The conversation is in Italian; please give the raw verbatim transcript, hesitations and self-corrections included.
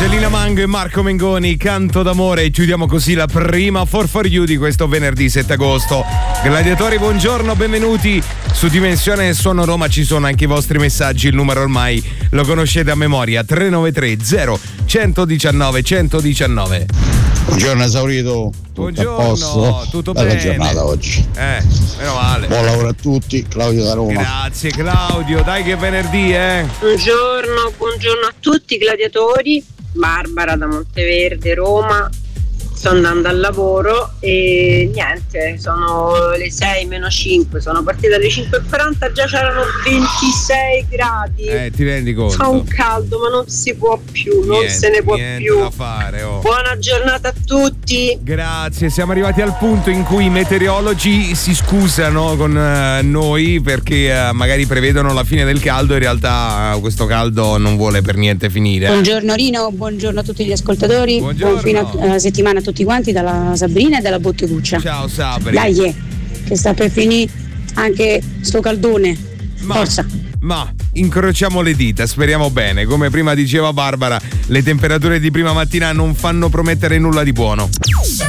Angelina Mango e Marco Mengoni, Canto d'amore, e chiudiamo così la prima For For You di questo venerdì sette agosto. Gladiatori, buongiorno, benvenuti su Dimensione Suono Roma. Ci sono anche i vostri messaggi, il numero ormai lo conoscete a memoria, tre nove tre zero uno uno nove uno uno nove. Buongiorno esaurito. Buongiorno, a posto? tutto Bella bene. giornata oggi. Eh, meno male. Buon lavoro a tutti, Claudio da Roma. Grazie Claudio, dai che è venerdì, eh. Buongiorno, buongiorno a tutti gladiatori. Barbara da Monteverde, Roma. Sto andando al lavoro e niente, sono le sei meno cinque, sono partita alle cinque e quaranta, già c'erano ventisei gradi. Eh, ti rendi conto? Fa un caldo, ma non si può più, non Niente, se ne può niente più. da fare, oh. Buona giornata a tutti. Grazie, siamo arrivati al punto in cui i meteorologi si scusano con uh, noi perché uh, magari prevedono la fine del caldo, in realtà uh, questo caldo non vuole per niente finire. Buongiorno Rino, buongiorno a tutti gli ascoltatori. Buongiorno. Buon fine uh, settimana a tutti quanti dalla Sabrina e dalla Botteguccia. Ciao Sabri. Dai, che sta per finire anche sto caldone. Ma, Forza. ma incrociamo le dita, speriamo bene. Come prima diceva Barbara, le temperature di prima mattina non fanno promettere nulla di buono.